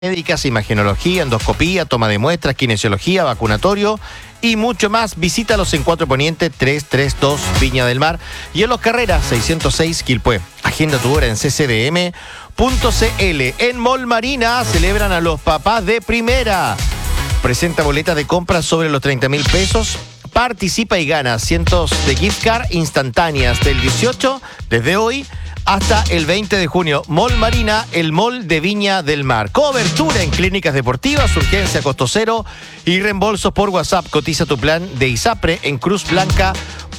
médicas, imagenología, endoscopía, toma de muestras, kinesiología, vacunatorio y mucho más. Visítalos en 4 Poniente 332 Viña del Mar y en Los Carreras 606 Quilpué. Agenda tu hora en ccdm.cl. En Mall Marina celebran a los papás de primera. Presenta boletas de compra sobre los 30.000 pesos. Participa y gana cientos de gift card instantáneas del 18 desde hoy hasta el 20 de junio. Mall Marina, el mall de Viña del Mar. Cobertura en clínicas deportivas, urgencia costo cero y reembolsos por WhatsApp. Cotiza tu plan de ISAPRE en cruzblanca.cl.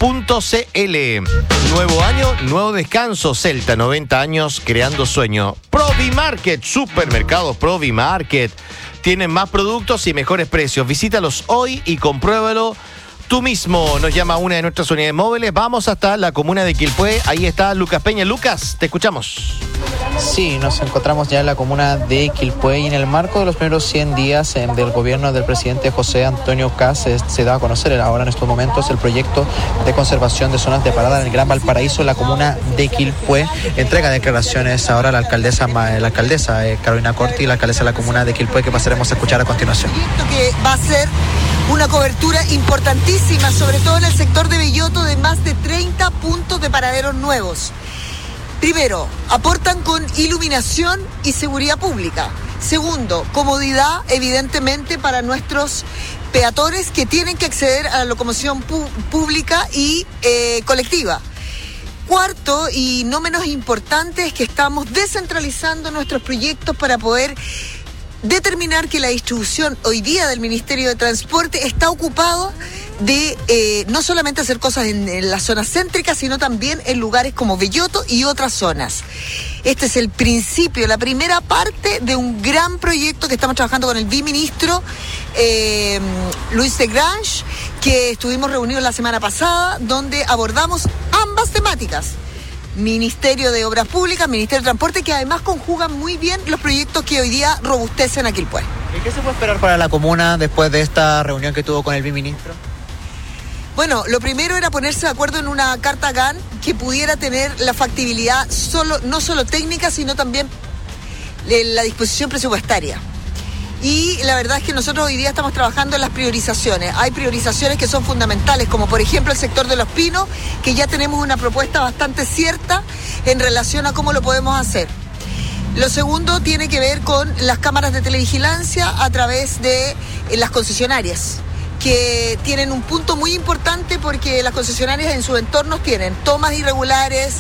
Nuevo año, nuevo descanso. Celta, 90 años creando sueño. Provimarket, supermercados Provimarket. Tienen más productos y mejores precios. Visítalos hoy y compruébalo tú mismo. Nos llama una de nuestras unidades móviles. Vamos hasta la comuna de Quilpué. Ahí está Lucas Peña. Lucas, te escuchamos. Sí, nos encontramos ya en la comuna de Quilpué y en el marco de los primeros 100 días del gobierno del presidente José Antonio Kast se da a conocer ahora en estos momentos el proyecto de conservación de zonas de parada en el Gran Valparaíso, en la comuna de Quilpué. Entrega declaraciones ahora la alcaldesa Carolina Corti, la alcaldesa de la comuna de Quilpué, que pasaremos a escuchar a continuación. Que va a ser una cobertura importantísima, sobre todo en el sector de Belloto, de más de 30 puntos de paraderos nuevos. Primero, aportan con iluminación y seguridad pública. Segundo, comodidad, evidentemente, para nuestros peatones que tienen que acceder a la locomoción pública y colectiva. Cuarto, y no menos importante, es que estamos descentralizando nuestros proyectos para poder determinar que la distribución hoy día del Ministerio de Transporte está ocupado de no solamente hacer cosas en la zona céntrica, sino también en lugares como Belloto y otras zonas. Este es el principio, la primera parte de un gran proyecto que estamos trabajando con el viceministro Luis de Grange, que estuvimos reunidos la semana pasada, donde abordamos ambas temáticas. Ministerio de Obras Públicas, Ministerio de Transporte, que además conjugan muy bien los proyectos que hoy día robustecen a Quilpué. ¿Y qué se puede esperar para la comuna después de esta reunión que tuvo con el viceministro? Bueno, lo primero era ponerse de acuerdo en una carta GAN que pudiera tener la factibilidad no solo técnica, sino también la disposición presupuestaria. Y la verdad es que nosotros hoy día estamos trabajando en las priorizaciones. Hay priorizaciones que son fundamentales, como por ejemplo el sector de Los Pinos, que ya tenemos una propuesta bastante cierta en relación a cómo lo podemos hacer. Lo segundo tiene que ver con las cámaras de televigilancia a través de las concesionarias, que tienen un punto muy importante porque las concesionarias en sus entornos tienen tomas irregulares,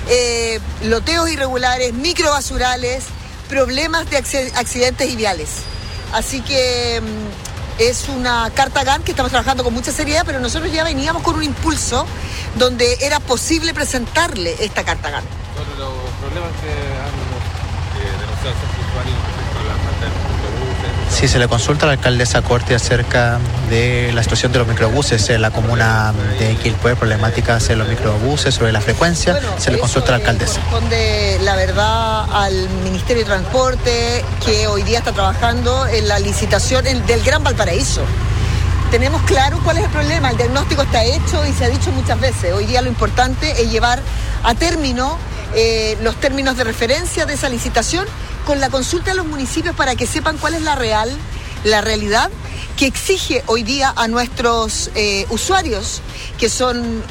loteos irregulares, microbasurales, problemas de accidentes y viales. Así que es una carta GAN que estamos trabajando con mucha seriedad, pero nosotros ya veníamos con un impulso donde era posible presentarle esta carta GAN. Sobre los problemas que han denunciado los usuarios respecto a la falta de microbuses. Sí, se le consulta a la alcaldesa Corti acerca de la situación de los microbuses en la comuna de Quilpué, problemáticas en los microbuses, sobre la frecuencia. Bueno, se le consulta a la alcaldesa. Corresponde, la verdad, al Ministerio de Transporte, que hoy día está trabajando en la licitación del Gran Valparaíso. Tenemos claro cuál es el problema, el diagnóstico está hecho y se ha dicho muchas veces. Hoy día lo importante es llevar a término los términos de referencia de esa licitación con la consulta a los municipios para que sepan cuál es la realidad que exige hoy día a nuestros usuarios que son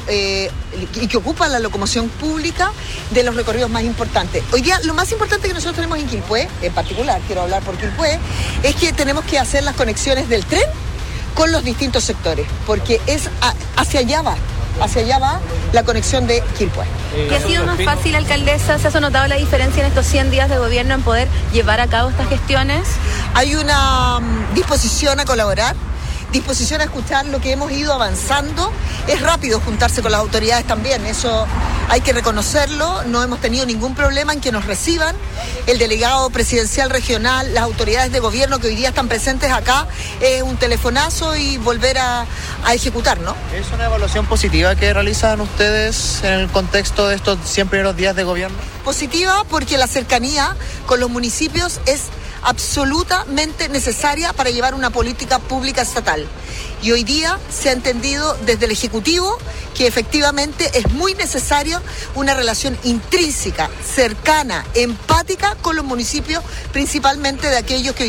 y que ocupan la locomoción pública de los recorridos más importantes. Hoy día lo más importante que nosotros tenemos en Quilpué, en particular, quiero hablar por Quilpué, es que tenemos que hacer las conexiones del tren con los distintos sectores, porque es hacia allá va la conexión de Quilpué. ¿Qué ha sido más fácil, alcaldesa? ¿Se ha notado la diferencia en estos 100 días de gobierno en poder llevar a cabo estas gestiones? Hay una disposición a colaborar, disposición a escuchar lo que hemos ido avanzando. Es rápido juntarse con las autoridades también, eso hay que reconocerlo. No hemos tenido ningún problema en que nos reciban. El delegado presidencial regional, las autoridades de gobierno que hoy día están presentes acá, es un telefonazo y volver a ejecutar, ¿no? ¿Es una evaluación positiva que realizan ustedes en el contexto de estos 100 primeros días de gobierno? Positiva porque la cercanía con los municipios es absolutamente necesaria para llevar una política pública estatal. Y hoy día se ha entendido desde el Ejecutivo que efectivamente es muy necesario una relación intrínseca, cercana, empática con los municipios, principalmente de aquellos que